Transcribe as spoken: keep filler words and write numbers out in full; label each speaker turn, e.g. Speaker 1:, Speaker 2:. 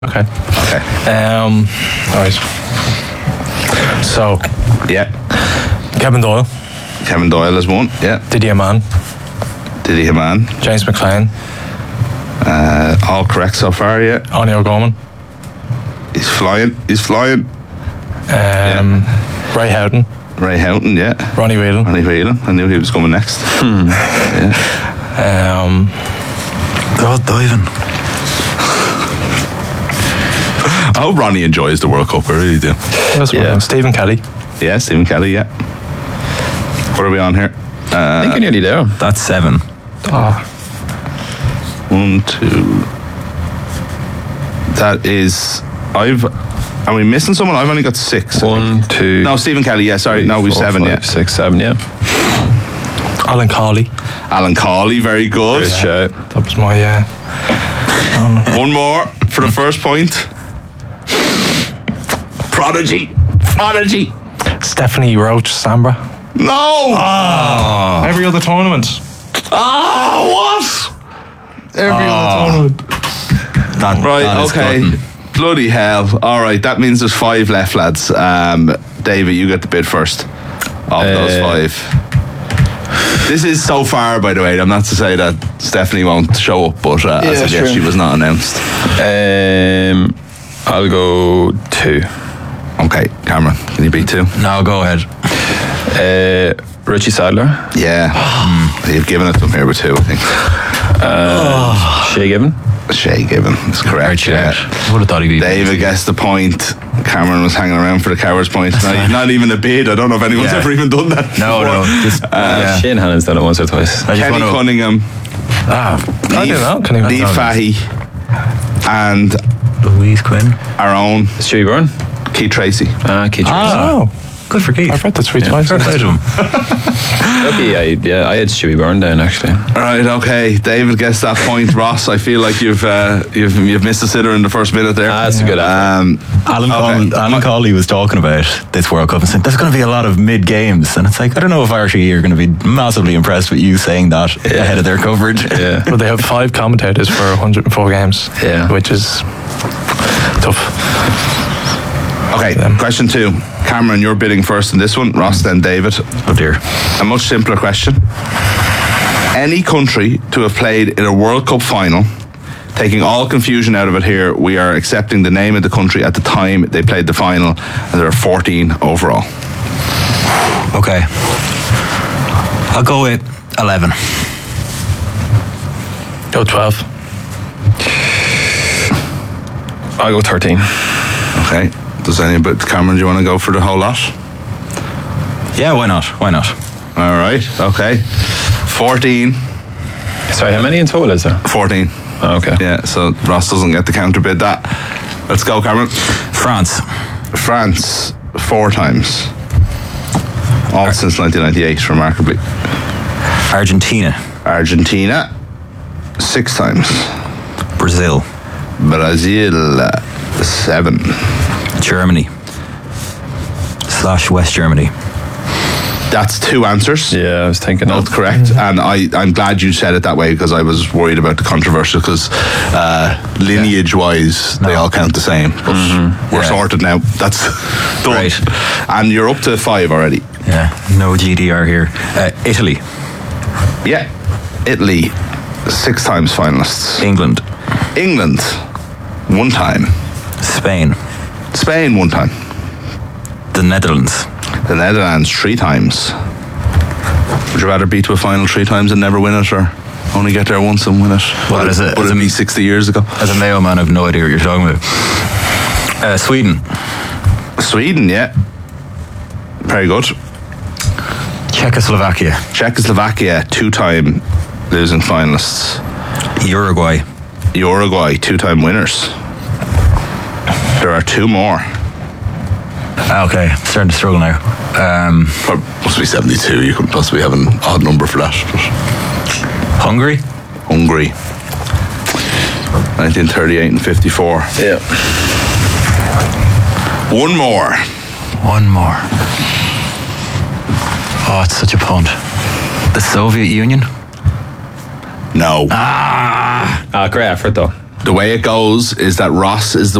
Speaker 1: Okay.
Speaker 2: Okay.
Speaker 1: Um, all right. So,
Speaker 2: Yeah.
Speaker 1: Kevin Doyle,
Speaker 2: Kevin Doyle is one. Yeah.
Speaker 1: Didier Mann,
Speaker 2: Diddy Haman.
Speaker 1: James McLean,
Speaker 2: Uh, all correct so far. Yeah.
Speaker 1: Anya O'Gorman,
Speaker 2: He's flying. He's flying.
Speaker 1: um, Ray Houghton,
Speaker 2: Ray Houghton. Yeah.
Speaker 1: Ronnie Whelan,
Speaker 2: Ronnie Whelan. I knew he was coming next. Yeah.
Speaker 1: um,
Speaker 3: God, diving.
Speaker 2: I hope Ronnie enjoys the World Cup. I really do.
Speaker 1: that's
Speaker 3: Yeah.
Speaker 1: one. Stephen Kelly,
Speaker 2: Yeah. Stephen Kelly. Yeah. What are we on here?
Speaker 3: I think you're nearly there. That's seven.
Speaker 1: oh,
Speaker 2: One, two. That is. I've. Are we missing someone? I've only got six.
Speaker 3: One, two.
Speaker 2: No, Stephen Kelly. Yeah. Sorry.
Speaker 3: three,
Speaker 2: No, we've
Speaker 3: four,
Speaker 2: seven.
Speaker 3: five,
Speaker 2: Yeah.
Speaker 3: Six, seven, yeah.
Speaker 1: Alan Carley,
Speaker 2: Alan Cawley. Very good.
Speaker 3: Good shout.
Speaker 1: that was my, uh,
Speaker 2: One more for the first point. Prodigy. Prodigy.
Speaker 1: Stephanie Roach Sambra.
Speaker 2: No.
Speaker 1: Every other tournament.
Speaker 2: Ah, what?
Speaker 1: Every other tournament.
Speaker 3: That,
Speaker 2: Right,
Speaker 3: that is
Speaker 2: okay.
Speaker 3: gutting.
Speaker 2: Bloody hell. All right, that means there's five left, lads. Um, David, you get the bid first of those
Speaker 3: Uh,
Speaker 2: five. This is so far, by the way. I'm not to say that Stephanie won't show up, but uh, as
Speaker 1: Yeah,
Speaker 2: of yet,
Speaker 1: sure.
Speaker 2: she was not announced.
Speaker 3: Um, I'll go two.
Speaker 2: Okay, Cameron, can you beat two?
Speaker 3: No, go ahead. Uh, Richie Sadler.
Speaker 2: Yeah. You've given it to him here with two, I think.
Speaker 3: Shea Given.
Speaker 2: Shay Given is correct.
Speaker 3: Yeah.
Speaker 2: Yeah.
Speaker 3: Would have thought he'd be.
Speaker 2: David gets the point. Cameron was hanging around for the coward's point. Not, not even a bid. I don't know if anyone's
Speaker 3: Yeah.
Speaker 2: ever even done that.
Speaker 3: No,
Speaker 2: before.
Speaker 3: no. Just, uh, Shane Hannon's done it once or twice. I just
Speaker 2: Kenny
Speaker 3: want to.
Speaker 2: Cunningham,
Speaker 1: Ah, I don't know. Can
Speaker 2: Lee
Speaker 1: you
Speaker 2: Fahey, and
Speaker 3: Louise Quinn.
Speaker 2: our own
Speaker 3: Stewie Byrne.
Speaker 2: Keith Tracy.
Speaker 3: Ah, Keith Tracy.
Speaker 1: Oh,
Speaker 3: Good for Keith.
Speaker 1: I've read the three twice.
Speaker 3: Fair play to him. Okay, I, yeah, I had Stewie Byrne down actually.
Speaker 2: All right, okay. David gets that point. Ross, I feel like you've uh, you've you've missed a sitter in the first minute there.
Speaker 3: Ah, that's a good effort.
Speaker 2: Um,
Speaker 4: Alan,
Speaker 2: Okay.
Speaker 4: Cawley, Alan
Speaker 2: My-
Speaker 4: Cawley was talking about this World Cup and said there's going to be a lot of mid games, and it's like I don't know if R T E are going to be massively impressed with you saying that ahead of their coverage.
Speaker 3: Yeah.
Speaker 1: Well, they have five commentators for one hundred four games.
Speaker 3: Yeah.
Speaker 1: Which is tough.
Speaker 2: okay,
Speaker 1: Them.
Speaker 2: question two. Cameron, you're bidding first in this one. Ross, then David.
Speaker 4: Oh dear.
Speaker 2: A much simpler question. Any country to have played in a World Cup final, taking all confusion out of it here, we are accepting the name of the country at the time they played the final, and there are fourteen overall.
Speaker 4: Okay. I'll go with eleven.
Speaker 1: Go twelve.
Speaker 3: I'll go thirteen.
Speaker 2: Okay. Does anybody, Cameron, do you want to go for the whole lot?
Speaker 4: Yeah, why not? Why not?
Speaker 2: All right. Okay. fourteen.
Speaker 3: Sorry, how many in total is there?
Speaker 2: fourteen.
Speaker 3: Oh, okay.
Speaker 2: Yeah, so Ross doesn't get the counter bid that. Let's go, Cameron.
Speaker 4: France.
Speaker 2: France, four times. All since nineteen ninety-eight, remarkably.
Speaker 4: Argentina.
Speaker 2: Argentina, six times.
Speaker 4: Brazil.
Speaker 2: Brazil, uh, seven.
Speaker 4: Germany. Slash West Germany.
Speaker 2: That's two answers.
Speaker 3: Yeah, I was thinking
Speaker 2: Both
Speaker 3: that.
Speaker 2: correct, and I, I'm glad you said it that way because I was worried about the controversy because uh, lineage-wise they all count the same. But we're
Speaker 4: Yeah.
Speaker 2: sorted now. That's done.
Speaker 4: Right.
Speaker 2: And you're up to five already.
Speaker 4: Yeah. No G D R here. Uh, Italy.
Speaker 2: Yeah. Italy, six times finalists.
Speaker 4: England.
Speaker 2: England, one time.
Speaker 4: Spain.
Speaker 2: Spain, one time.
Speaker 4: The Netherlands.
Speaker 2: The Netherlands, three times. Would you rather be to a final three times and never win it, or only get there once and win it?
Speaker 4: Well,
Speaker 2: Would
Speaker 4: as a-
Speaker 2: it, would
Speaker 4: as
Speaker 2: it
Speaker 4: a-
Speaker 2: be sixty years ago?
Speaker 4: As a Mayo man, I have no idea what you're talking about. Uh, Sweden.
Speaker 2: Sweden, yeah. Very good.
Speaker 4: Czechoslovakia.
Speaker 2: Czechoslovakia, two-time losing finalists.
Speaker 4: Uruguay.
Speaker 2: Uruguay, two-time winners. There are two more.
Speaker 4: Ah, okay, starting to struggle now. Um,
Speaker 2: Or must be seventy-two. You couldn't possibly have an odd number for that. But
Speaker 4: Hungary.
Speaker 2: Hungary, nineteen thirty-eight and fifty-four.
Speaker 3: Yeah.
Speaker 2: One more.
Speaker 4: One more. Oh, it's such a punt. The Soviet Union.
Speaker 2: No.
Speaker 3: Ah, great effort though.
Speaker 2: the way it goes is that Ross is the